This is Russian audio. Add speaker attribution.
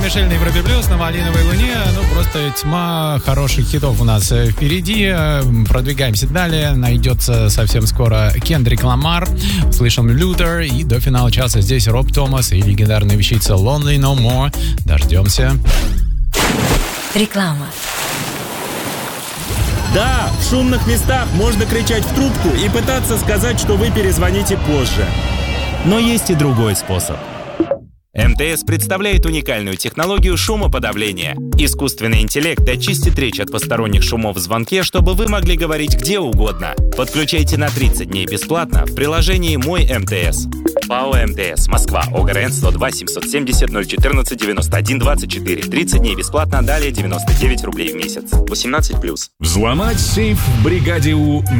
Speaker 1: Мишель на Европе Плюс, на Малиновой Луне. Ну, просто тьма хороших хитов у нас впереди. Продвигаемся далее. Найдется совсем скоро Кендрик Ламар. Слышим Лютер. И до финала часа здесь Роб Томас и легендарная вещица Lonely No More. Дождемся.
Speaker 2: Реклама.
Speaker 3: Да, в шумных местах можно кричать в трубку и пытаться сказать, что вы перезвоните позже. Но есть и другой способ.
Speaker 4: МТС представляет уникальную технологию шумоподавления. Искусственный интеллект очистит речь от посторонних шумов в звонке, чтобы вы могли говорить где угодно. Подключайте на 30 дней бесплатно в приложении «Мой МТС». ПАО МТС, Москва, ОГРН 102 770 014 91 24. 30 дней бесплатно, далее 99 рублей в месяц. 18+.
Speaker 5: Взломать сейф в бригаде У